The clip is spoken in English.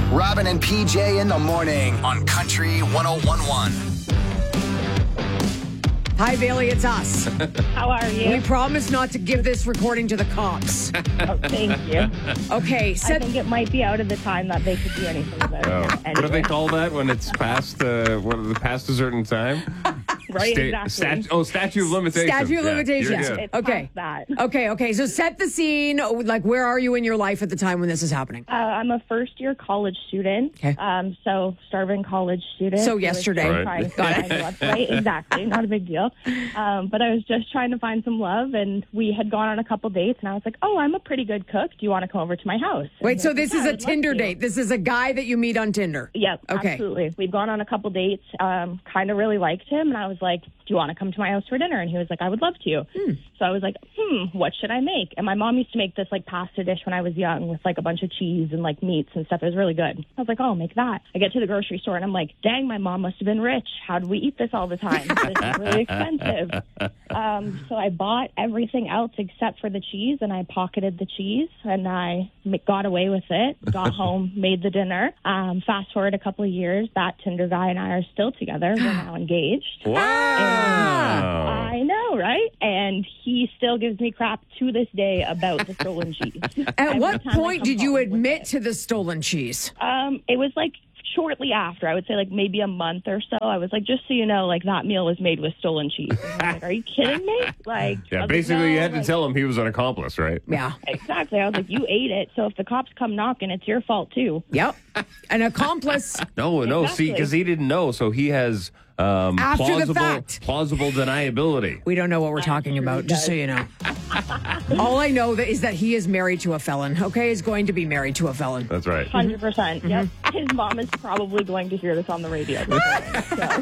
Robin and PJ in the morning on Country 101.1. Hi, Bailey, it's us. How are you? We promise not to give this recording to the cops. Oh, thank you. Okay, I think it might be out of the time that they could do anything about it. What do they Anyway. call that when it's past past a certain time? Right, exactly. Statute of limitations. Statute of Yeah, limitations. you're good. It's Okay. past that. Okay. So set the scene. Like, where are you in your life at the time when this is happening? I'm a first-year college student. Okay. So starving college student. So I was yesterday. just Right. trying to Got find love. Right, exactly. Not a big deal. But I was just trying to find some love, and we had gone on a couple dates, and I was like, "Oh, I'm a pretty good cook. Do you want to come over to my house?" And Wait, he so was this like, is "Yeah, a I'd love Tinder to." date. This is a guy that you meet on Tinder. Yep, Okay. absolutely. We've gone on a couple dates. Kind of really liked him, and I was like, "Do you want to come to my house for dinner?" And he was like, "I would love to." So I was like, what should I make? And my mom used to make this like pasta dish when I was young with like a bunch of cheese and like meats and stuff. It was really good. I was like, "Oh, I'll make that." I get to the grocery store and I'm like, "Dang, my mom must have been rich. How do we eat this all the time? This is really expensive." So I bought everything else except for the cheese, and I pocketed the cheese, and I got away with it. Got home, made the dinner. Fast forward a couple of years, that Tinder guy and I are still together. We're now engaged. Wow. I know, right? And he still gives me crap to this day about the stolen cheese. At Every what time I point come did you home with admit it. to the stolen cheese? It was like shortly after. I would say like maybe a month or so. I was like, "Just so you know, like that meal was made with stolen cheese." And he was like, "Are you kidding me?" Like, Yeah, I was basically like, you "No," had to like- tell him he was an accomplice, right? Yeah. Exactly. I was like, "You ate it, so if the cops come knocking, it's your fault too." Yep. An accomplice. No, see, Exactly. because he didn't know, so he has After the fact. plausible deniability. We don't know what we're talking about, just so you know. All I know is that he is married to a felon, okay? Is going to be married to a felon. That's right. 100%. Yep. His mom is probably going to hear this on the radio. So.